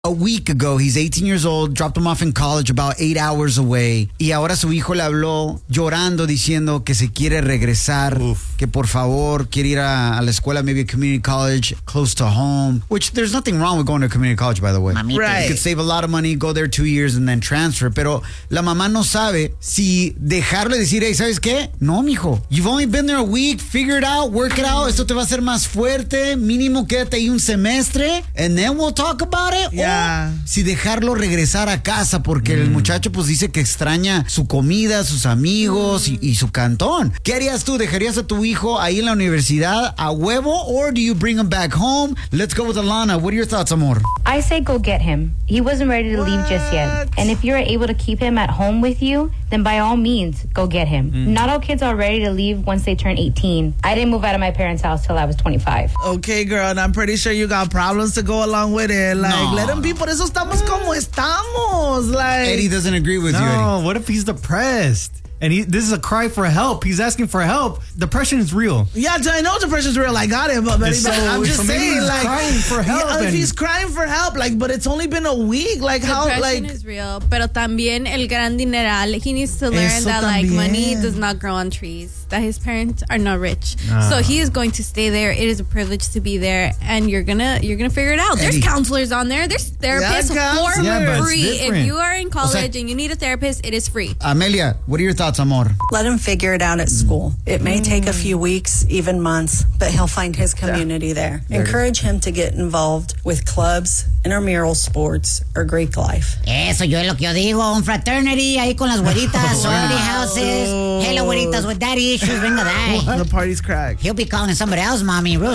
A week ago, he's 18 years old, dropped him off in college about 8 hours away. Y ahora su hijo le habló llorando diciendo que se quiere regresar, que por favor quiere ir a la escuela, maybe a community college close to home, which there's nothing wrong with going to a community college, by the way. Right. You could save a lot of money, go there 2 years and then transfer. Pero la mamá no sabe si dejarle decir, hey, ¿sabes qué? No, mijo. You've only been there a week. Figure it out, work it out. Esto te va a hacer más fuerte. Mínimo quédate ahí un semestre and then we'll talk about it. Yeah. Si dejarlo regresar a casa porque el muchacho pues dice que extraña su comida, sus amigos y su cantón. ¿Qué harías tú? ¿Dejarías a tu hijo ahí en la universidad a huevo or do you bring him back home? Let's go with Alana. What are your thoughts, amor? I say go get him. He wasn't ready to leave just yet. And if you're able to keep him at home with you, then by all means, go get him. Not all kids are ready to leave once they turn 18. I didn't move out of my parents' house till I was 25. Okay, girl, and I'm pretty sure you got problems to go along with it. Like, No. let him be. Por eso estamos como estamos. Like, Eddie doesn't agree with you, Eddie. No, what if he's depressed? And this is a cry for help. He's asking for help. Depression is real. yeah, I know depression's real. I got it, but So- I'm just so maybe saying, he's like, crying for help yeah, if and- he's crying for help, like, but it's only been a week. Like, how, Depression like, is real, pero también el gran dineral. He needs to learn Eso that like también. money does not grow on trees. That his parents are not rich, so he is going to stay there. It is a privilege to be there, and you're gonna figure it out. There's Eddie. counselors on there. There's therapists counselors. for Yeah, but it's free. If different. you are in college and you need a therapist, it is free. Amelia, what are your thoughts, amor? Let him figure it out at school. It may take a few weeks, even months, but he'll find his community there. Encourage him to get involved with clubs, intramural sports, or Greek life. Eso yo es lo que yo digo, un fraternity ahí con las güeritas, sorority houses. Hello, güeritas with daddy issues, venga, die. the party's cracked. He'll be calling somebody else mommy real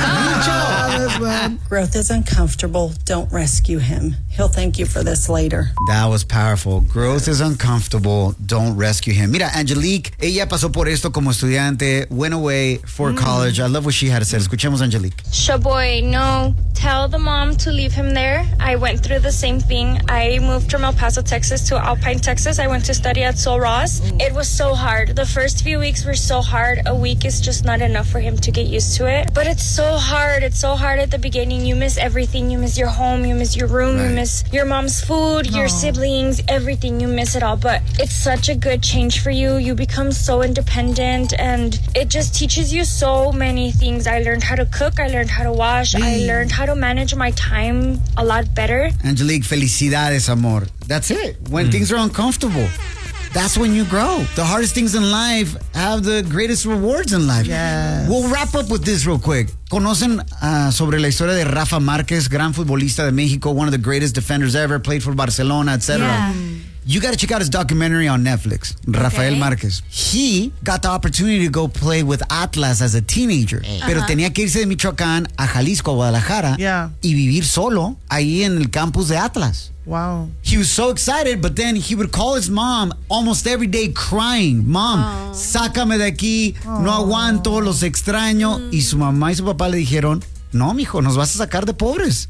soon. Growth is uncomfortable. Don't rescue him. He'll thank you for this later. That was powerful. Growth is uncomfortable. Don't rescue him. Mira, Angelique, ella pasó por esto como estudiante, went away for college. I love what she had to say. Escuchemos, Angelique. Shaboy, no. Tell the mom to leave him there. I went through the same thing. I moved from El Paso, Texas to Alpine, Texas. I went to study at Sol Ross. It was so hard. The first few weeks were so hard. A week is just not enough for him to get used to it. But it's so hard. It's so hard at the beginning. You miss everything. You miss your home. You miss your room. You miss your mom's food, your siblings, everything. You miss it all. But it's such a good change for you. You become so independent and it just teaches you so many things. I learned how to cook. I learned how to wash. I learned how to manage my time a lot better. Angelique, felicidades, amor. That's it. When things are uncomfortable, that's when you grow. The hardest things in life have the greatest rewards in life. Yes. We'll wrap up with this real quick. ¿Conocen sobre la historia de Rafa Márquez, gran futbolista de México, one of the greatest defenders ever, played for Barcelona, etc.? Yeah. You got to check out his documentary on Netflix, Rafael Márquez. He got the opportunity to go play with Atlas as a teenager, pero tenía que irse de Michoacán a Jalisco, a Guadalajara, Yeah. y vivir solo ahí en el campus de Atlas. Wow. He was so excited, but then he would call his mom almost every day crying. Mom, sácame de aquí, no aguanto, los extraño. Y su mamá y su papá le dijeron, no, mijo, nos vas a sacar de pobres.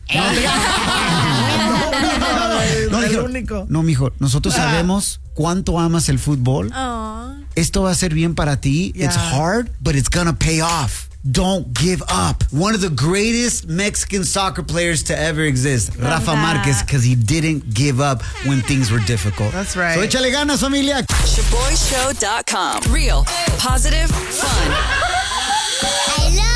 No, El dijeron, único. no, mijo, nosotros sabemos cuánto amas el fútbol. Aw. Esto va a ser bien para ti. Yeah. It's hard, but it's gonna pay off. Don't give up. One of the greatest Mexican soccer players to ever exist, Rafa that. Márquez, because he didn't give up when things were difficult. That's right. So échale ganas, familia. ShaboyShow.com. Real, positive, fun. I love